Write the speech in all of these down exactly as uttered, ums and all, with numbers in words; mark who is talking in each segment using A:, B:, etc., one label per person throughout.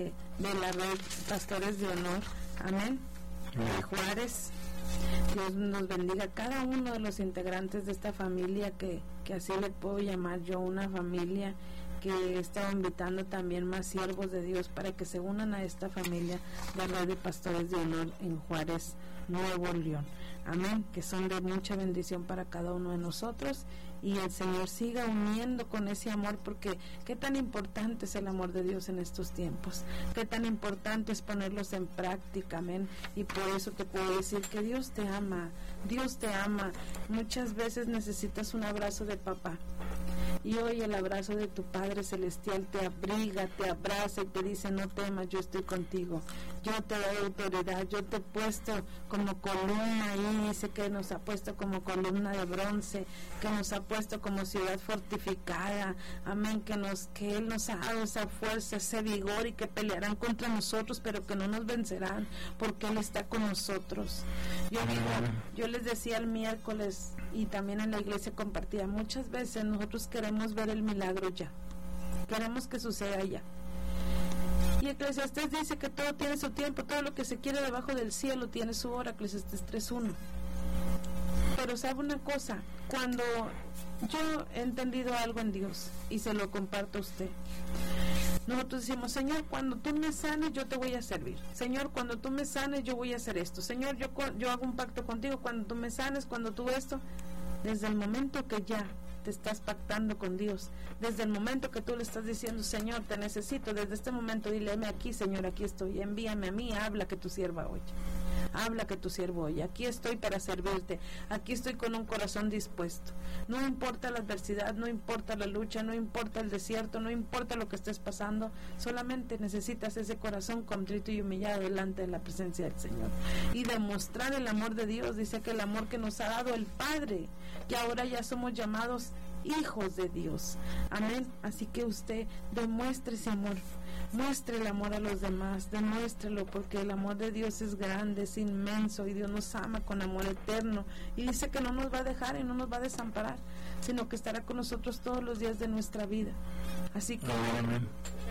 A: de la red Pastores de Honor, amén, de Juárez. Dios nos bendiga a cada uno de los integrantes de esta familia, que, que así le puedo llamar yo, una familia, que está invitando también más siervos de Dios para que se unan a esta familia de red de Pastores de Honor en Juárez, Nuevo León. Amén, que son de mucha bendición para cada uno de nosotros, y el Señor siga uniendo con ese amor, porque qué tan importante es el amor de Dios en estos tiempos, qué tan importante es ponerlos en práctica, amén. Y por eso te puedo decir que Dios te ama, Dios te ama. Muchas veces necesitas un abrazo de papá, y hoy el abrazo de tu Padre Celestial te abriga, te abraza y te dice: no temas, yo estoy contigo, yo te doy autoridad, yo te he puesto como columna ahí. Dice que nos ha puesto como columna de bronce, que nos ha puesto como ciudad fortificada, amén, que nos que Él nos ha dado esa fuerza, ese vigor, y que pelearán contra nosotros, pero que no nos vencerán, porque Él está con nosotros. Yo digo, yo les decía el miércoles, y también en la iglesia compartía, muchas veces nosotros queremos ver el milagro ya, queremos que suceda ya. Y Eclesiastés dice que todo tiene su tiempo, todo lo que se quiere debajo del cielo tiene su hora, Eclesiastés tres uno. Pero sabe una cosa, cuando yo he entendido algo en Dios, y se lo comparto a usted, nosotros decimos: Señor, cuando tú me sanes, yo te voy a servir. Señor, cuando tú me sanes, yo voy a hacer esto. Señor, yo, yo hago un pacto contigo, cuando tú me sanes, cuando tú esto. Desde el momento que ya te estás pactando con Dios, desde el momento que tú le estás diciendo: Señor, te necesito, desde este momento dile: heme aquí, Señor, aquí estoy, envíame a mí, habla que tu sierva oye. Habla que tu siervo oye, aquí estoy para servirte, aquí estoy con un corazón dispuesto. No importa la adversidad, no importa la lucha, no importa el desierto, no importa lo que estés pasando, solamente necesitas ese corazón contrito y humillado delante de la presencia del Señor, y demostrar el amor de Dios. Dice que el amor que nos ha dado el Padre, que ahora ya somos llamados hijos de Dios, amén. Así que usted demuestre ese amor, muestre el amor a los demás, demuéstrelo, porque el amor de Dios es grande, es inmenso, y Dios nos ama con amor eterno, y dice que no nos va a dejar y no nos va a desamparar, sino que estará con nosotros todos los días de nuestra vida. Así que amén.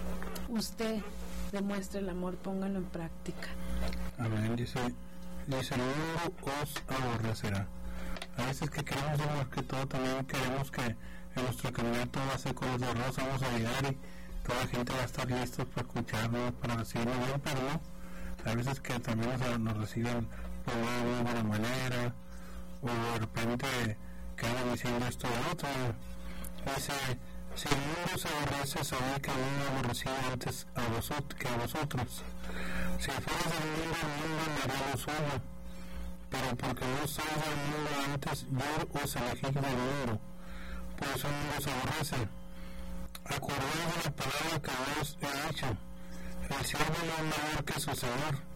A: Usted demuestre el amor, póngalo en práctica.
B: Amén. Dice, dice: el mundo os aborrecerá. A veces que queremos más que todo, también queremos que en nuestro camino todo va a ser color de rosa, vamos a llegar y toda la gente va a estar lista para escucharnos, para recibirnos bien, pero no. A veces que también nos, nos reciben por una buena manera, o de repente que andan diciendo esto o otro. Dice: si el mundo se aborrece, sabéis que a mí me aborrecido antes a vosotros, que a vosotros. Si fueras del mundo, el mundo me haría lo suyo. Pero porque no sois del mundo antes, yo os elegí del mundo, por eso el mundo se aborrece. Acordaos de la palabra que os he dicho: el siervo no es mayor que su Señor.